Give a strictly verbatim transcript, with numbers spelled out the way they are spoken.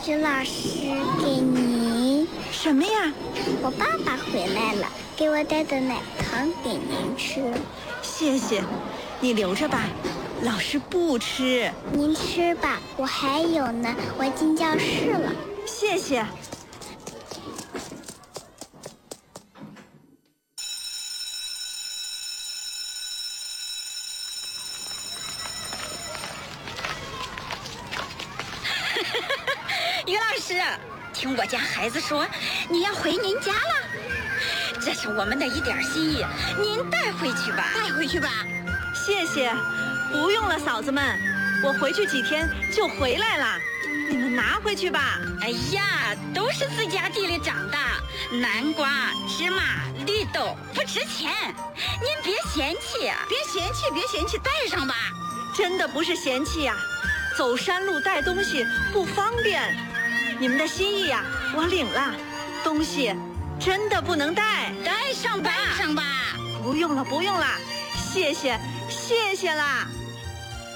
于老师，给您。 什么呀？ 我爸爸回来了，给我带的奶糖给您吃。 谢谢，你留着吧，老师不吃。 您吃吧，我还有呢，我进教室了。 谢谢。 于老师，听我家孩子说你要回您家了，这是我们的一点心意，您带回去吧。 带回去吧。 谢谢，不用了，嫂子们，我回去几天就回来了，你们拿回去吧。 哎呀，都是自家地里长的，南瓜、芝麻、绿豆不值钱，您别嫌弃。 别嫌弃，别嫌弃，带上吧。 真的不是嫌弃呀，走山路带东西不方便。你们的心意呀，我领了，东西真的不能带。 带上吧， 带上吧。 不用了，不用了，谢谢，谢谢啦。